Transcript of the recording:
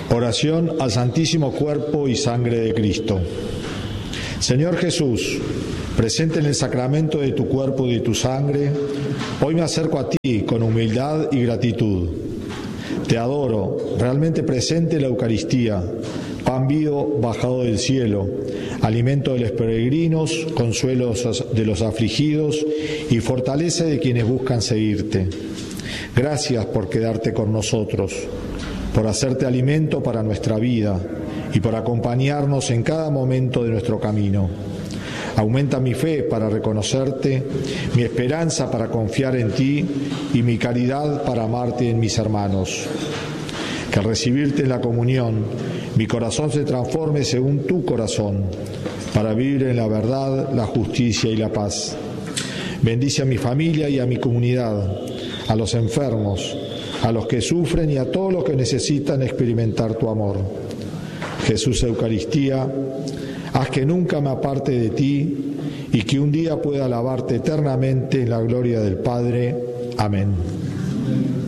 Oración al Santísimo Cuerpo y Sangre de Cristo. Señor Jesús, presente en el sacramento de tu cuerpo y de tu sangre, hoy me acerco a ti con humildad y gratitud. Te adoro, realmente presente en la Eucaristía, pan vivo bajado del cielo, alimento de los peregrinos, consuelo de los afligidos y fortaleza de quienes buscan seguirte. Gracias por quedarte con nosotros, por hacerte alimento para nuestra vida y por acompañarnos en cada momento de nuestro camino. Aumenta mi fe para reconocerte, mi esperanza para confiar en ti y mi caridad para amarte en mis hermanos. Que al recibirte en la comunión, mi corazón se transforme según tu corazón, para vivir en la verdad, la justicia y la paz. Bendice a mi familia y a mi comunidad, a los enfermos, a los que sufren y a todos los que necesitan experimentar tu amor. Jesús Eucaristía, haz que nunca me aparte de ti y que un día pueda alabarte eternamente en la gloria del Padre. Amén.